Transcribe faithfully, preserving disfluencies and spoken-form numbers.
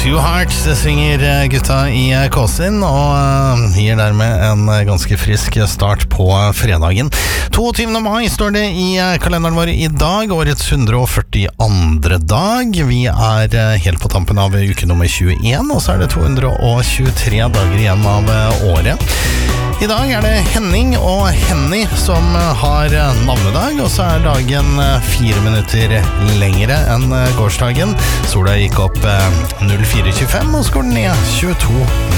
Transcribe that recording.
Two Hearts synger gutta i Kåsin og gir dermed en ganske frisk start på fredagen. tjueto mai står det i kalenderen vår i dag, årets hundre og førtiandre dag. Vi er helt på tampen av uke nummer tjueen, og så er det to hundre og tjuetre dager igjen av året. I dag er det Henning og Henny som har navnedag, og så er dagen fire minutter lengre enn gårsdagen. Sola gikk opp null fire tjuefem, og så går den ned tjueto